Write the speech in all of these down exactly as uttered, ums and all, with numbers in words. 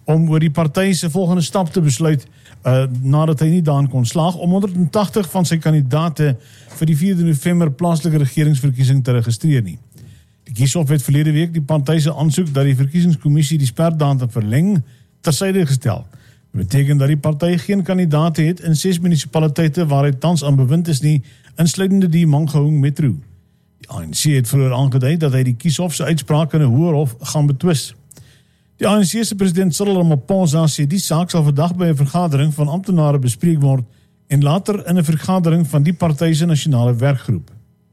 om oor die party se volgende stap te besluit uh, nadat hy nie daarin kon slaag om honderd en tagtig van sy kandidaate vir die vierde November plaaslike regeringsverkiesing te registreer nie. Die kieshof het verlede week die party se aansoek dat die verkiesingskommissie die sperdatum verleng tersyde gestel. Dit beteken dat die party geen kandidaate het in ses munisipaliteite waar hy tans aan bewind is nie, insluitende die Mangaung Metro. Die A N C het vroeër aangedui dat hy die kieshof se uitspraak in 'n hoër hof gaan betwis. Die A N C se president Cyril Ramaphosa sê die saak sal vandag by 'n vergadering van amptenare bespreek word en later in 'n vergadering van die party se nasionale werkgroep.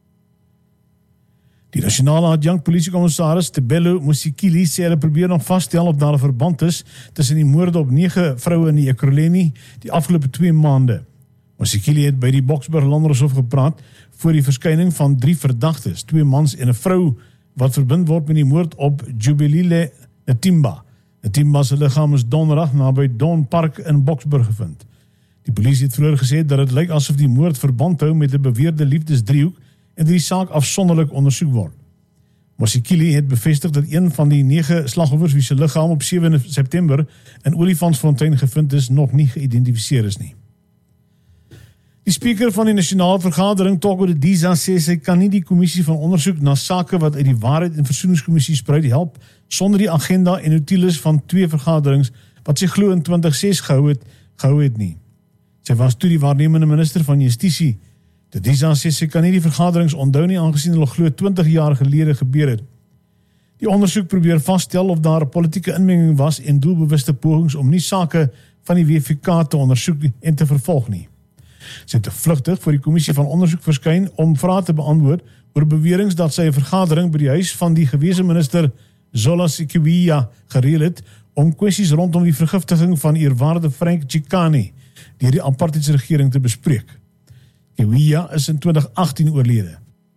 Die nasionale adjunkt polisiekommissaris Tebelo Musikili sê hulle probeer nog vasstel of daar 'n verband is tussen die moorde op nege vroue in die Ekurhuleni die afgelope twee maande. Musikili het by die Boksburg Landdroshof gepraat voor die verskyning van drie verdagtes, twee mans en 'n vrou wat verbind word met die moord op Jubilile Ntimba. Ntimba se liggaam is donderdag naby Don Park in Boksburg gevind. Die polisie het vroeër gesê dat dit lyk asof die moord verband hou met 'n beweerde liefdesdriehoek en die saak afsonderlik ondersoek word. Musikili het bevestig dat een van die nege slagoffers wie se liggaam op sewe September in Olifantsfontein gevind is, nog nie geïdentifiseer is nie. Die spreker van die nasionale vergadering, Toko de Diza, sê sy kan nie die kommissie van ondersoek na sake wat uit die waarheid en versoeningskommissie spruit help sonder die agenda en notules van twee vergaderings wat sy glo in twintig ses gehou het, gehou het nie. Sy was toe die waarnemende minister van Justisie. De Diza sê sy kan nie die vergaderings onthou nie aangesien hulle glo twintig jaar gelede gebeur het. Die ondersoek probeer vasstel of daar 'n politieke inmenging was en doelbewuste pogings om nie sake van die W V K te ondersoek en te vervolg nie. Sy het vlugtig vir die kommissie van ondersoek verskyn om vrae te beantwoord oor beweringe dat sy 'n vergadering by die huis van die gewese minister Zola Sikiwia gereël het om kwessies rondom die vergiftiging van eerwaarde Frank Chikane deur die apartheidsregering te bespreek. Sikiwia is in twintig agtien oorlede.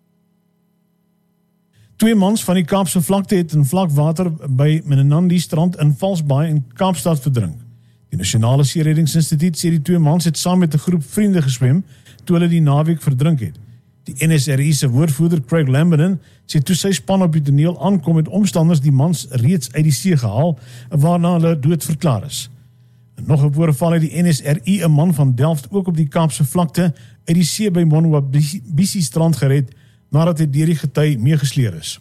Twee mans van die Kaapse vlakte het in vlakwater by Menenandi strand in Valsbaai in Kaapstad verdrink. Die Nasionale See-reddingsinstituut sê die twee mans het saam met 'n groep vriende geswem toe hulle die naweek verdrink het. Die N S R I se woordvoerder Craig Lamberton sê toe sy span op die toneel aankom het omstanders die mans reeds uit die see gehaal waarna hulle dood verklaar is. En nog 'n voorval het die N S R I 'n man van Delft ook op die Kaapse vlakte uit die see by Monwabisi strand gered nadat hy deur die gety meegesleer is.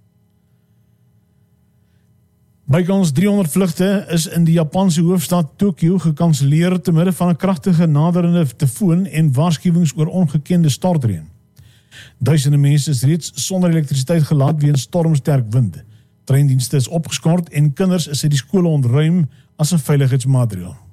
Bykans driehonderd vlugte is in die Japanse hoofstad Tokio gekanselleer te midde van 'n kragtige naderende tifoon en waarskuwings oor ongekende stortreën. Duisende mense is reeds sonder elektrisiteit gelaat weens stormsterk wind. Treindienste is opgeskort en kinders is uit die skole ontruim as 'n veiligheidsmaatreël.